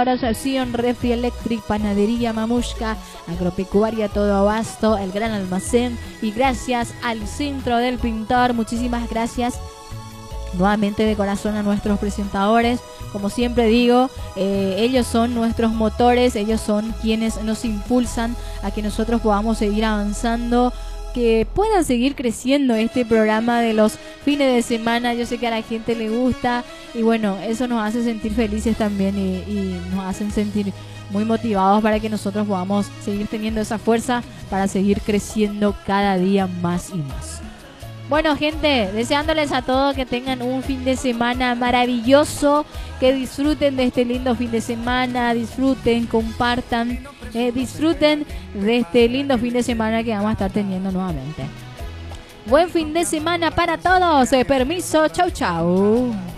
Sion, Refri Electric, Panadería Mamushka, Agropecuaria Todo Abasto, El Gran Almacén y gracias al Centro del Pintor. Muchísimas gracias nuevamente de corazón a nuestros presentadores. Como siempre digo, ellos son nuestros motores, ellos son quienes nos impulsan a que nosotros podamos seguir avanzando, que puedan seguir creciendo este programa de los fines de semana. Yo sé que a la gente le gusta y bueno, eso nos hace sentir felices también y nos hacen sentir muy motivados para que nosotros podamos seguir teniendo esa fuerza para seguir creciendo cada día más y más. Bueno, gente, deseándoles a todos que tengan un fin de semana maravilloso, que disfruten de este lindo fin de semana, disfruten, compartan, disfruten de este lindo fin de semana que vamos a estar teniendo nuevamente. Buen fin de semana para todos. Permiso, chau chau.